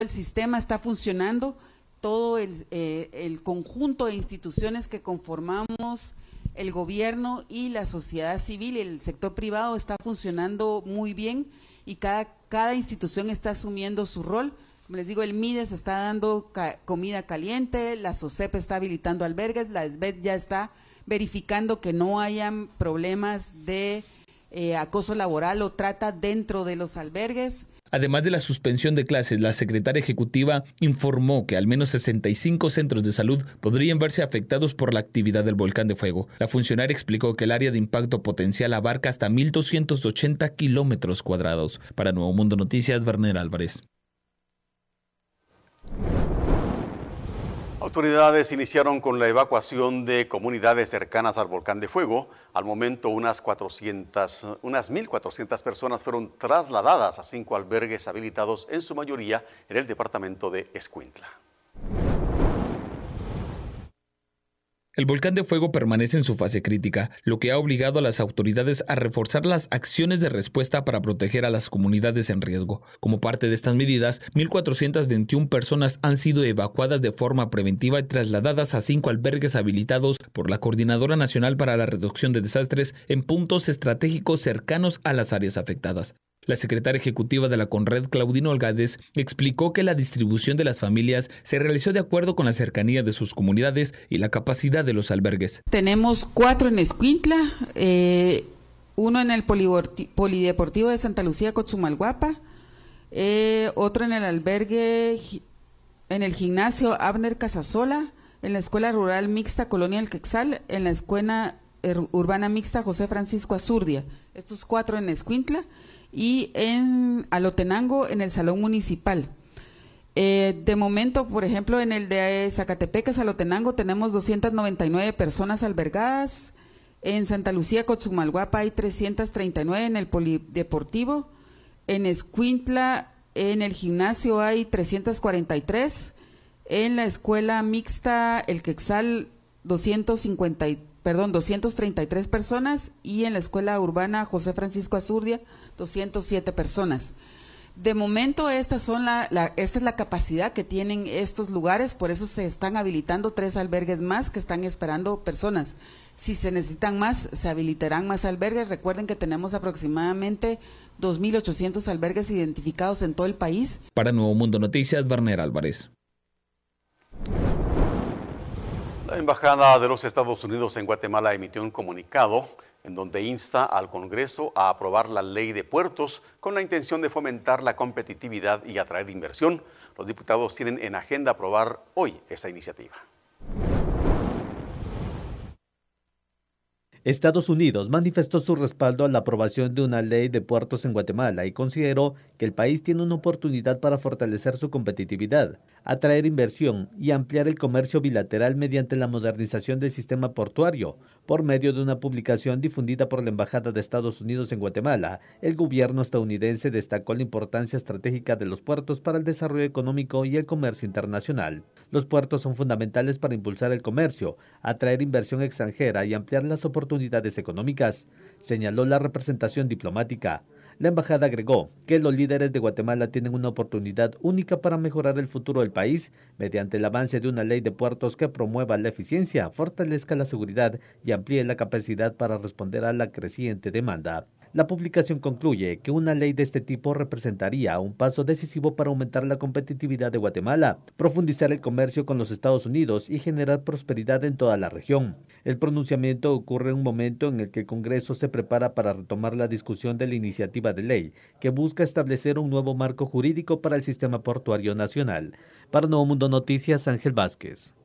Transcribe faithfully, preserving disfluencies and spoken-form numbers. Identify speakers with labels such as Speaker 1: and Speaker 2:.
Speaker 1: el sistema está funcionando, todo el, eh, el conjunto de instituciones que conformamos, el gobierno y la sociedad civil, el sector privado está funcionando muy bien y cada, cada institución está asumiendo su rol. Como les digo, el MIDES está dando ca comida caliente, la SOCEP está habilitando albergues, la SBET ya está verificando que no hayan problemas de eh, acoso laboral o trata dentro de los albergues.
Speaker 2: Además de la suspensión de clases, la secretaria ejecutiva informó que al menos sesenta y cinco centros de salud podrían verse afectados por la actividad del volcán de fuego. La funcionaria explicó que el área de impacto potencial abarca hasta mil doscientos ochenta kilómetros cuadrados. Para Nuevo Mundo Noticias, Werner Álvarez.
Speaker 3: Autoridades iniciaron con la evacuación de comunidades cercanas al volcán de fuego. Al momento, unas cuatrocientas, unas mil cuatrocientas personas fueron trasladadas a cinco albergues habilitados, en su mayoría en el departamento de Escuintla.
Speaker 2: El volcán de fuego permanece en su fase crítica, lo que ha obligado a las autoridades a reforzar las acciones de respuesta para proteger a las comunidades en riesgo. Como parte de estas medidas, mil cuatrocientas veintiuna personas han sido evacuadas de forma preventiva y trasladadas a cinco albergues habilitados por la Coordinadora Nacional para la Reducción de Desastres en puntos estratégicos cercanos a las áreas afectadas. La secretaria ejecutiva de la CONRED, Claudina Olgades, explicó que la distribución de las familias se realizó de acuerdo con la cercanía de sus comunidades y la capacidad de los albergues.
Speaker 1: Tenemos cuatro en Escuintla, eh, uno en el Polideportivo de Santa Lucía, Cotzumalguapa, eh, otro en el albergue, en el gimnasio Abner Casasola, en la Escuela Rural Mixta Colonia El Quetzal, en la Escuela Urbana Mixta José Francisco Azurdia. Estos cuatro en Escuintla. Y en Alotenango, en el Salón Municipal. Eh, de momento, por ejemplo, en el de Zacatepecas, Alotenango, tenemos doscientas noventa y nueve personas albergadas. En Santa Lucía, Cotzumalguapa, hay trescientas treinta y nueve en el Polideportivo. En Escuintla, en el gimnasio, hay trescientas cuarenta y tres. En la Escuela Mixta El Quetzal, doscientos cincuenta y tres. Perdón, doscientas treinta y tres personas, y en la Escuela Urbana José Francisco Azurdia, doscientas siete personas. De momento, estas son la, la, esta es la capacidad que tienen estos lugares, por eso se están habilitando tres albergues más que están esperando personas. Si se necesitan más, se habilitarán más albergues. Recuerden que tenemos aproximadamente dos mil ochocientos albergues identificados en todo el país.
Speaker 2: Para Nuevo Mundo Noticias, Werner Álvarez.
Speaker 3: La Embajada de los Estados Unidos en Guatemala emitió un comunicado en donde insta al Congreso a aprobar la ley de puertos con la intención de fomentar la competitividad y atraer inversión. Los diputados tienen en agenda aprobar hoy esa iniciativa.
Speaker 4: Estados Unidos manifestó su respaldo a la aprobación de una ley de puertos en Guatemala y consideró que el país tiene una oportunidad para fortalecer su competitividad, atraer inversión y ampliar el comercio bilateral mediante la modernización del sistema portuario. Por medio de una publicación difundida por la Embajada de Estados Unidos en Guatemala, el gobierno estadounidense destacó la importancia estratégica de los puertos para el desarrollo económico y el comercio internacional. Los puertos son fundamentales para impulsar el comercio, atraer inversión extranjera y ampliar las oportunidades económicas, señaló la representación diplomática. La embajada agregó que los líderes de Guatemala tienen una oportunidad única para mejorar el futuro del país mediante el avance de una ley de puertos que promueva la eficiencia, fortalezca la seguridad y amplíe la capacidad para responder a la creciente demanda. La publicación concluye que una ley de este tipo representaría un paso decisivo para aumentar la competitividad de Guatemala, profundizar el comercio con los Estados Unidos y generar prosperidad en toda la región. El pronunciamiento ocurre en un momento en el que el Congreso se prepara para retomar la discusión de la iniciativa de ley que busca establecer un nuevo marco jurídico para el sistema portuario nacional. Para Nuevo Mundo Noticias, Ángel Vázquez.